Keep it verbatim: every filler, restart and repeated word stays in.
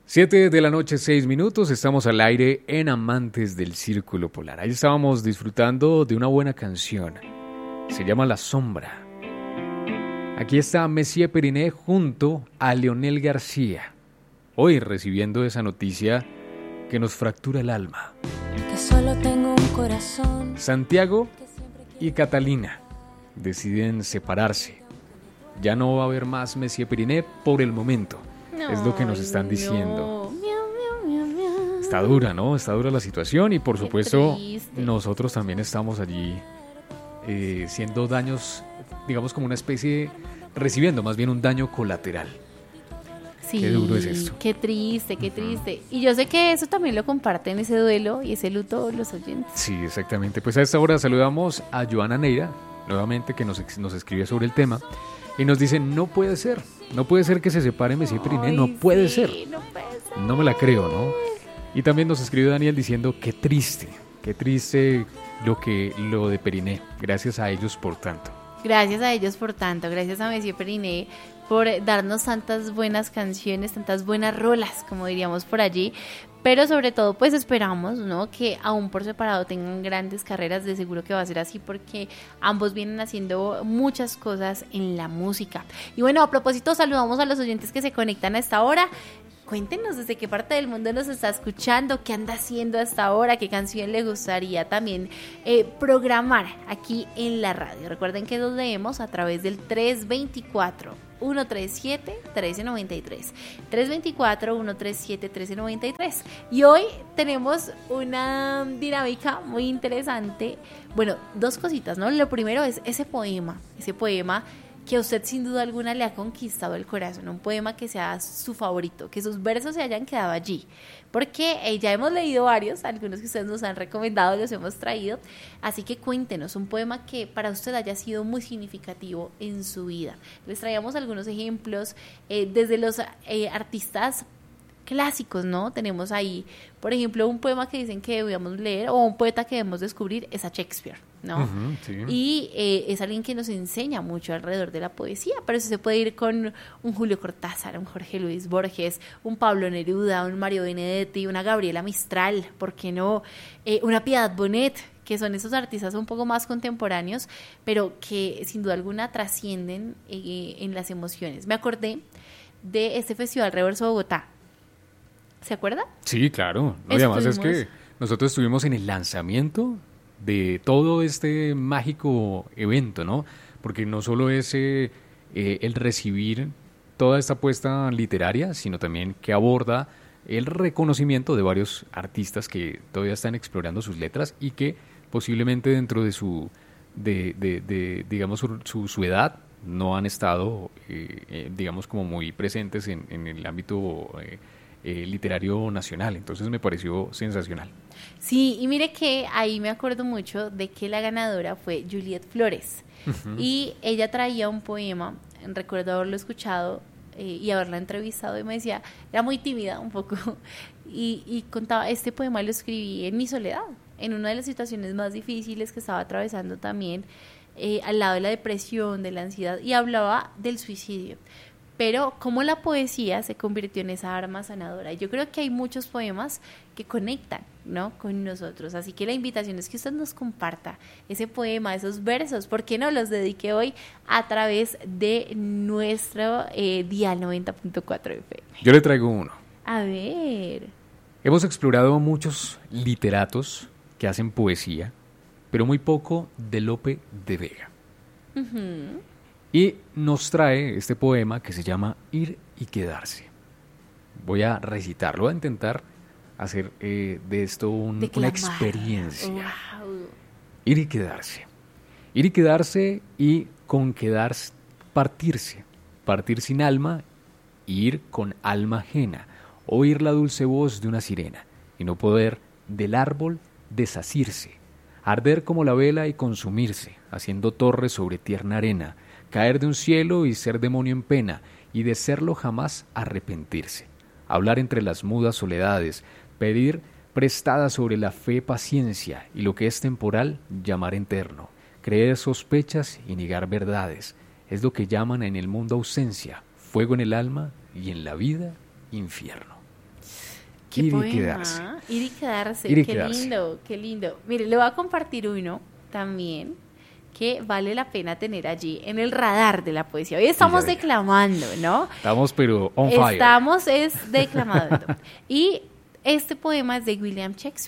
Siete de la noche, seis minutos, estamos al aire en Amantes del Círculo Polar. Ahí estábamos disfrutando de una buena canción, se llama La Sombra. Aquí está Messier Periné junto a Leonel García, hoy recibiendo esa noticia que nos fractura el alma. Que solo tengo un corazón. Santiago y Catalina deciden separarse. Ya no va a haber más Messier Periné por el momento. No, es lo que nos están diciendo. No. Está dura, ¿no? Está dura la situación y por Qué supuesto triste. Nosotros también estamos allí eh, siendo daños, digamos como una especie, recibiendo más bien un daño colateral. Sí, qué duro es esto. Qué triste, qué triste. Y yo sé que eso también lo comparten, ese duelo y ese luto, los oyentes. Sí, exactamente. Pues a esta hora saludamos a Joana Neira, nuevamente, que nos, nos escribe sobre el tema. Y nos dice, no puede ser, no puede ser que se separe Messier Periné, no puede sí, ser. No puede ser. No me la creo, ¿no? Y también nos escribió Daniel diciendo, qué triste, qué triste lo, que, lo de Periné. Gracias a ellos por tanto. Gracias a ellos por tanto, gracias a Messier Periné por darnos tantas buenas canciones, tantas buenas rolas, como diríamos por allí. Pero sobre todo pues esperamos, ¿no?, que aún por separado tengan grandes carreras. De seguro que va a ser así porque ambos vienen haciendo muchas cosas en la música. Y bueno, a propósito, saludamos a los oyentes que se conectan a esta hora. Cuéntenos desde qué parte del mundo nos está escuchando, qué anda haciendo hasta ahora, qué canción le gustaría también eh, programar aquí en la radio. Recuerden que los leemos a través del tres veinticuatro, ciento treinta y siete, trece noventa y tres. tres veinticuatro, ciento treinta y siete, trece noventa y tres. Y hoy tenemos una dinámica muy interesante. Bueno, dos cositas, ¿no? Lo primero es ese poema, ese poema que a usted sin duda alguna le ha conquistado el corazón, un poema que sea su favorito, que sus versos se hayan quedado allí, porque eh, ya hemos leído varios, algunos que ustedes nos han recomendado, los hemos traído, así que cuéntenos un poema que para usted haya sido muy significativo en su vida. Les traíamos algunos ejemplos, eh, desde los eh, artistas clásicos, ¿no? Tenemos ahí, por ejemplo, un poema que dicen que debíamos leer, o un poeta que debemos descubrir, es a Shakespeare, ¿no? Uh-huh, sí. Y eh, es alguien que nos enseña mucho alrededor de la poesía, pero eso se puede ir con un Julio Cortázar, un Jorge Luis Borges, un Pablo Neruda, un Mario Benedetti, una Gabriela Mistral, ¿por qué no? Eh, una Piedad Bonet, que son esos artistas un poco más contemporáneos, pero que sin duda alguna trascienden eh, en las emociones. Me acordé de este Festival Reverso Bogotá. ¿Se acuerda? Sí, claro. No, y además es que nosotros estuvimos en el lanzamiento de todo este mágico evento, ¿no? Porque no solo es eh, eh, el recibir toda esta apuesta literaria, sino también que aborda el reconocimiento de varios artistas que todavía están explorando sus letras y que posiblemente dentro de su, de, de, de digamos, su, su, su edad no han estado, eh, eh, digamos, como muy presentes en, en el ámbito eh, Eh, literario nacional. Entonces me pareció sensacional. Sí, y mire que ahí me acuerdo mucho de que la ganadora fue Juliet Flores. Uh-huh. Y ella traía un poema, recuerdo haberlo escuchado eh, y haberla entrevistado, y me decía, era muy tímida un poco, y, y contaba, este poema lo escribí en mi soledad, en una de las situaciones más difíciles que estaba atravesando también, eh, al lado de la depresión, de la ansiedad, y hablaba del suicidio. Pero cómo la poesía se convirtió en esa arma sanadora. Y yo creo que hay muchos poemas que conectan, ¿no?, con nosotros. Así que la invitación es que usted nos comparta ese poema, esos versos. ¿Por qué no los dedique hoy a través de nuestro eh, dial noventa punto cuatro F M? Yo le traigo uno. A ver. Hemos explorado muchos literatos que hacen poesía, pero muy poco de Lope de Vega. Uh-huh. Y nos trae este poema que se llama Ir y Quedarse. Voy a recitarlo, voy a intentar hacer eh, de esto un, una experiencia. Wow. Ir y quedarse. Ir y quedarse y con quedarse, partirse. Partir sin alma, ir con alma ajena. Oír la dulce voz de una sirena y no poder del árbol desasirse. Arder como la vela y consumirse, haciendo torres sobre tierna arena. Caer de un cielo y ser demonio en pena, y de serlo jamás arrepentirse. Hablar entre las mudas soledades, pedir prestada sobre la fe paciencia, y lo que es temporal, llamar eterno. Creer sospechas y negar verdades, es lo que llaman en el mundo ausencia, fuego en el alma y en la vida, infierno. ¿Qué ir y poema? quedarse. Ir y quedarse, Ir y qué quedarse. lindo, qué lindo. Mire, le voy a compartir uno también que vale la pena tener allí en el radar de la poesía. Hoy estamos Diga, diga. declamando, ¿no? Estamos pero on fire. Estamos es declamando. Y este poema es de William Shakespeare.